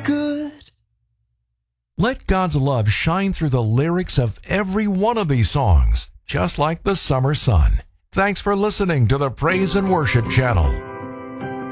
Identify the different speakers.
Speaker 1: good. Let God's love shine through the lyrics of every one of these songs, just like the summer sun. Thanks for listening to the Praise and Worship Channel.